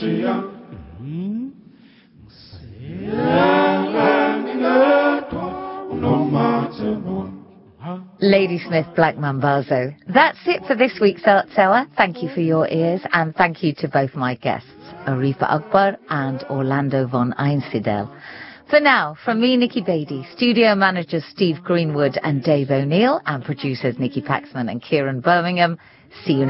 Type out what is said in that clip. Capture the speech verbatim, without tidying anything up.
Ladysmith Black Mambazo. That's it for this week's Arts Hour. Thank you for your ears, and thank you to both my guests, Arifa Akbar and Orlando von Einsiedel. For now, from me, Nikki Beattie, studio managers Steve Greenwood and Dave O'Neill, and producers Nikki Paxman and Kieran Birmingham, see you